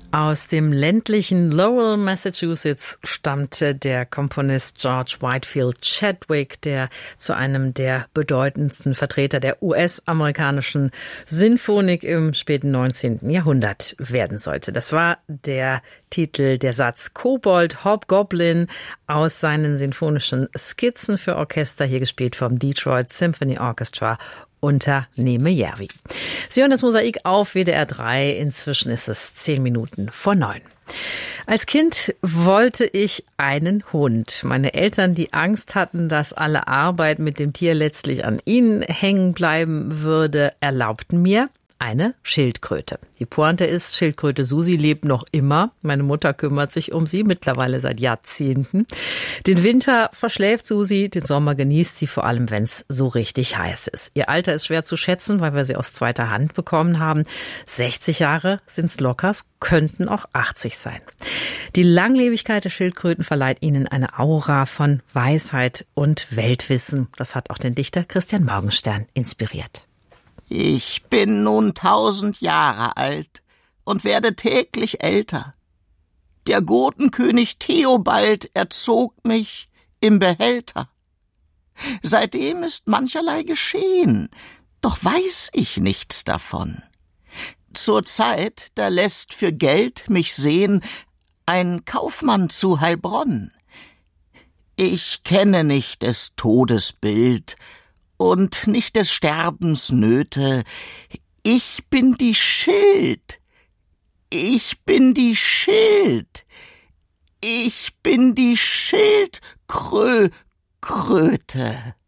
Aus dem ländlichen Lowell, Massachusetts, stammte der Komponist George Whitefield Chadwick, der zu einem der bedeutendsten Vertreter der US-amerikanischen Sinfonik im späten 19. Jahrhundert werden sollte. Das war der Titel, der Satz Kobold, Hobgoblin aus seinen sinfonischen Skizzen für Orchester, hier gespielt vom Detroit Symphony Orchestra unter Neme Järvi. Sie hören das Mosaik auf WDR 3. Inzwischen ist es 10 Minuten vor 9. Als Kind wollte ich einen Hund. Meine Eltern, die Angst hatten, dass alle Arbeit mit dem Tier letztlich an ihnen hängen bleiben würde, erlaubten mir eine Schildkröte. Die Pointe ist, Schildkröte Susi lebt noch immer. Meine Mutter kümmert sich um sie, mittlerweile seit Jahrzehnten. Den Winter verschläft Susi, den Sommer genießt sie, vor allem wenn es so richtig heiß ist. Ihr Alter ist schwer zu schätzen, weil wir sie aus zweiter Hand bekommen haben. 60 Jahre sind's locker, es könnten auch 80 sein. Die Langlebigkeit der Schildkröten verleiht ihnen eine Aura von Weisheit und Weltwissen. Das hat auch den Dichter Christian Morgenstern inspiriert. Ich bin nun 1000 Jahre alt und werde täglich älter. Der Gotenkönig Theobald erzog mich im Behälter. Seitdem ist mancherlei geschehen, doch weiß ich nichts davon. Zur Zeit, da lässt für Geld mich sehen ein Kaufmann zu Heilbronn. Ich kenne nicht des Todes Bild und nicht des Sterbens Nöte. Ich bin die Schild. Ich bin die Schild. Ich bin die Schildkröte.